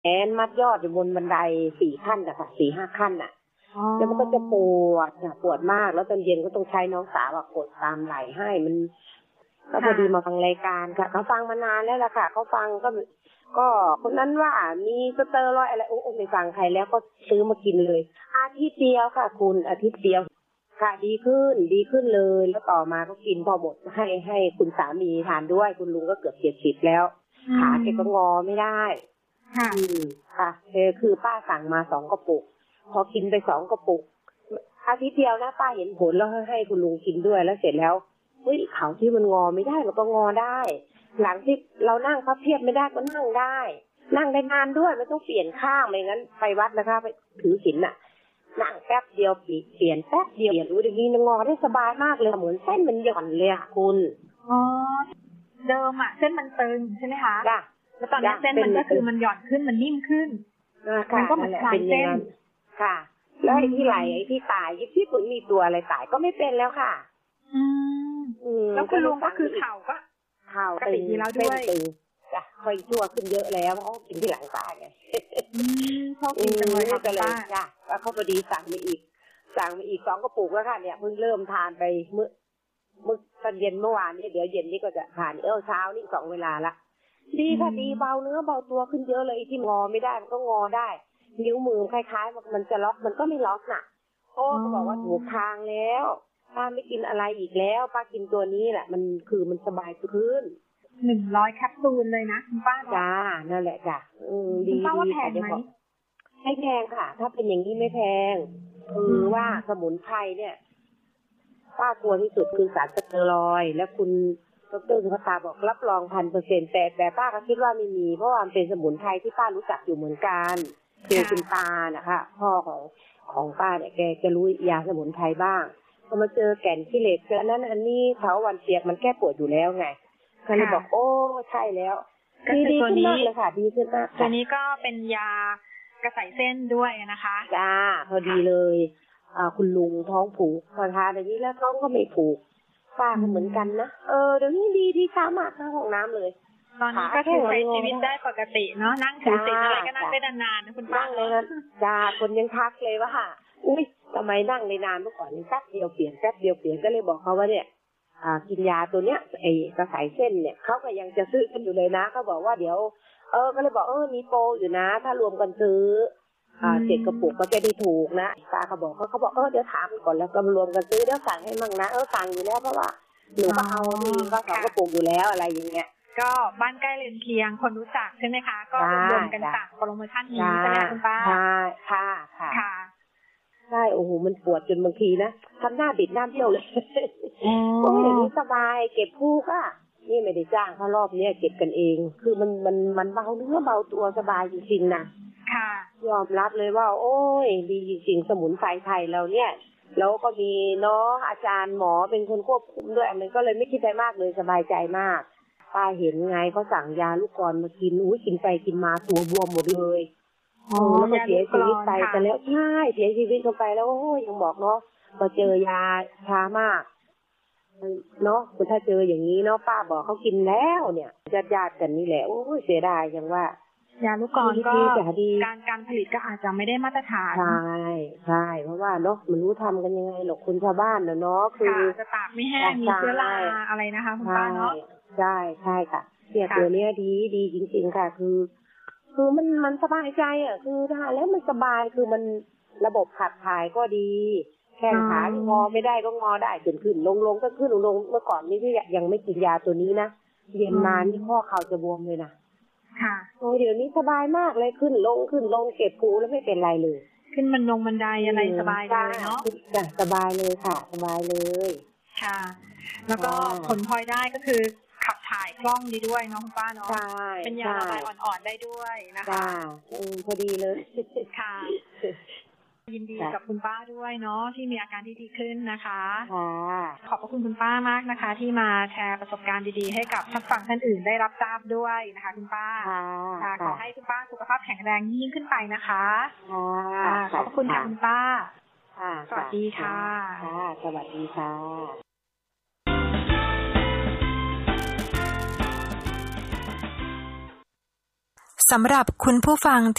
แอนมัดยอดอยู่บนบันได4 ขั้นอะค่ะ4-5 ขั้นอะแล้วมันก็จะปวดปวดมากแล้วตอนเย็นก็ต้องใช้น้องสาวกดตามไหล่ให้มันก็พอดีมาฟังรายการค่ะเขาฟังมานานแล้วล่ะค่ะเขาฟังก็คนนั้นว่ามีสเตอรอยด์อะไรโอ้ไม่ฟังใครแล้วก็ซื้อมากินเลยอาทิตย์เดียวค่ะคุณอาทิตย์เดียวค่ะดีขึ้นเลยแล้วต่อมาก็กินพอหมดให้คุณสามีทานด้วยคุณลุงก็เกือบ70แล้วขาแกก็งอไม่ได้ค่ะคือป้าสั่งมา2 กระปุกพอกินไป2 กระปุกอาทิตย์เดียวนะป้าเห็นผลแล้วให้คุณลุงกินด้วยแล้วเสร็จแล้วเขาที่มันงอไม่ได้มันก็งอได้หลังที่เรานั่งพับเพียบไม่ได้ก็นั่งได้นั่งได้นานด้วยไม่ต้องเปลี่ยนข้างไม่งั้นไปวัดนะคะไปถือศีลน่ะนั่งแป๊บเดียวเปลี่ยนแป๊บเดียวรู้อย่างนี้งอได้สบายมากเลยเหมือนเส้นมันหย่อนเลยค่ะคุณเดิมอ่ะเส้นมันตึงใช่ไหมคะแล้วตอนนี้เส้นมันก็คือมันหย่อนขึ้นมันนิ่มขึ้นมันก็เหมือนคลายเส้นค่ะแล้วไอ้ที่ไหลไอ้ที่ตายที่คุณมีตัวอะไรตายก็ไม่เป็นแล้วค่ะแล้วคุณลุงก็คือเข่าตึงแล้วด้วยจ้ะค่อยชั่วขึ้นเยอะแล้วเพราะกินที่หลังป้าไงชอบกินจังเลยค่ะป้าจ้ะแล้วเขาพอดีสั่งมาอีก2 กระปุกแล้วค่ะเนี่ยเพิ่งเริ่มทานไปมื้อตอนเย็นเมื่อวานนี้เดี๋ยวเย็นนี้ก็จะทานเช้านี่2 เวลาละดีค่ะดีเบาเนื้อเบาตัวขึ้นเยอะเลยที่งอไม่ได้มันก็งอได้นิ้วมือคล้ายๆมันจะล็อกมันก็ไม่ล็อกน่ะเขาบอกว่าถูกทางแล้วป้าไม่กินอะไรอีกแล้วป้ากินตัวนี้แหละมันสบายขึ้น 100 แคปซูลเลยนะคุณป้าจ้านั่นแหละจ้ะดีป้าว่าแพงไหมไม่แพงค่ะถ้าเป็นอย่างนี้ไม่แพงคือว่าสมุนไพรเนี่ยป้ากลัวที่สุดคือสารสเตียรอยด์และคุณดร.สุภตาบอกรับรอง 1,000% แต่ป้าก็คิดว่าไม่มีเพราะว่ามันเป็นสมุนไพรที่ป้ารู้จักอยู่เหมือนกันคือคุณตานะคะพ่อของป้าเนี่ยแกรู้ยาสมุนไพรบ้างพอมาเจอแก่นขี้เหล็กอันนั้นอันนี้เถาวัลย์เปียกมันแก้ปวดอยู่แล้วไงก็เลยบอกโอ้ใช่แล้วดีขึ้นมากเลยค่ะดีขึ้นมากตัวนี้ก็เป็นยากระใสเส้นด้วยนะคะจ้าพอดีเลยคุณลุงท้องผูกพอทานอย่างนี้แล้วท้องก็ไม่ผูกป้าก็เหมือนกันนะเดี๋ยวนี้ดีช้ามากเข้าห้องน้ำเลยตอนนี้ก็ใช้ชีวิตได้ปกติเนาะนั่งถือศีลอะไรก็นั่งได้นานๆนะคุณป้าเลยจ้าคนยังทักเลยว่าอุ้ยทำไมนั่งในนานเมื่อก่อนนี่แป๊บเดียวเปลี่ยนก็เลยบอกเขาว่าเนี่ยกินยาตัวเนี้ยไอ้กระสายเส้นเนี่ยเขาก็ยังจะซื้อกันอยู่เลยนะเขาบอกว่าเดี๋ยวก็เลยบอกมีโปรอยู่นะถ้ารวมกันซื้อ7 กระปุกก็จะได้ถูกนะป้าเขาบอกเดี๋ยวถามก่อนแล้วก็รวมกันซื้อเดี๋ยวสั่งให้มั่งนะสั่งอยู่แล้วเพราะว่าหนูก็เอาดีก็2 กระปุกอยู่แล้วอะไรอย่างเงี้ยก็บ้านใกล้เรือนเคียงคนรู้จักใช่ไหมคะก็รวมกันสั่งโปรโมชั่นนี้ใช่ไหมคุณป้าค่ะใช่โอ้โหมันปวดจนบางทีนะทำหน้าบิดหน้าเบี้ยวเลยโอ้ยอย่างนี้สบายเก็บผู้ก็นี่ไม่ได้จ้างเขารอบนี้เก็บกันเองคือมันเบาเนื้อเบาตัวสบายจริงๆนะค่ะยอมรับเลยว่าโอ้ยดีจริงๆสมุนไพรไทยเราเนี่ยแล้วก็มีน้องอาจารย์หมอเป็นคนควบคุมด้วยมันก็เลยไม่คิดอะไรมากเลยสบายใจมากป้าเห็นไงเขาสั่งยาลูกกรมากินกินไปกินมาตัวบวมหมดเลยแล้วก็เสียชีวิตไปกันแล้วใช่เสียชีวิตกันไปแล้วยังบอกเนาะมาเจอยาช้ามากเนาะคุณถ้าเจออย่างนี้เนาะป้าบอกเขากินแล้วเนี่ยญาติกันนี่แหละโอ้ยเสียดายยังว่ายาลูกกรก็การผลิตก็อาจจะไม่ได้มาตรฐานใช่เพราะว่าเนาะมันรู้ทำกันยังไงหรอกคนชาวบ้านเนาะคือจะตากไม่แห้งมีเชื้อราอะไรนะคะคุณป้าเนาะใช่ค่ะเนี่ยตัวเนี้ยดีจริงๆค่ะคือมันสบายใจคือทานแล้วมันสบายคือมันระบบขับถ่ายก็ดีแข้งขาที่งอไม่ได้ก็งอได้ขึ้นลงก็ขึ้นลงเมื่อก่อนนี่ที่ยังไม่กินยาตัวนี้นะเย็นนานที่ข้อเข่าจะบวมเลยนะค่ะโอ้เดี๋ยวนี้สบายมากเลยขึ้นลงเก็บภูแล้วไม่เป็นไรเลยขึ้นบันไดอะไรสบายเลยเนาะสบายเลยค่ะสบายเลยค่ะแล้วก็ผลพลอยได้ก็คือขับถ่ายคล่องดีด้วยเนาะคุณป้าเนาะเป็นยาระบายอ่อนๆได้ด้วยนะคะพอดีเลยค่ะยินดีกับคุณป้าด้วยเนาะที่มีอาการที่ดีขึ้นนะคะขอบพระคุณคุณป้ามากนะคะที่มาแชร์ประสบการณ์ดีๆให้กับท่านอื่นได้รับทราบด้วยนะคะคุณป้าขอให้คุณป้าสุขภาพแข็งแรงยิ่งขึ้นไปนะคะขอบพระคุณค่ะคุณป้าสวัสดีค่ะสวัสดีค่ะสำหรับคุณผู้ฟัง